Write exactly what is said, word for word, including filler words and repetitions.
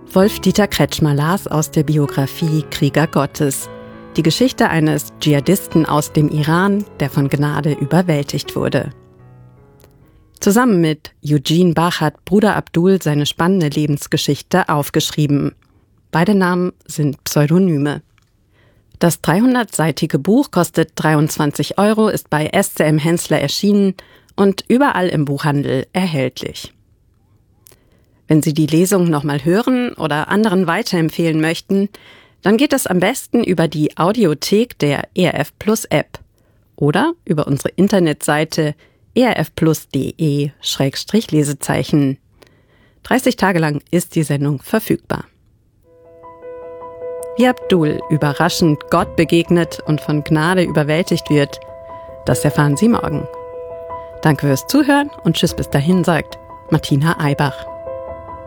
Wolf-Dieter Kretschmer las aus der Biografie Krieger Gottes. Die Geschichte eines Dschihadisten aus dem Iran, der von Gnade überwältigt wurde. Zusammen mit Eugene Bach hat Bruder Abdul seine spannende Lebensgeschichte aufgeschrieben. Beide Namen sind Pseudonyme. Das dreihundertseitige Buch kostet dreiundzwanzig Euro, ist bei S C M Hensler erschienen und überall im Buchhandel erhältlich. Wenn Sie die Lesung nochmal hören oder anderen weiterempfehlen möchten, dann geht es am besten über die Audiothek der E R F Plus App oder über unsere Internetseite e r f plus punkt d e Schrägstrich Lesezeichen. dreißig Tage lang ist die Sendung verfügbar. Wie Abdul überraschend Gott begegnet und von Gnade überwältigt wird, das erfahren Sie morgen. Danke fürs Zuhören und tschüss bis dahin, sagt Martina Eibach.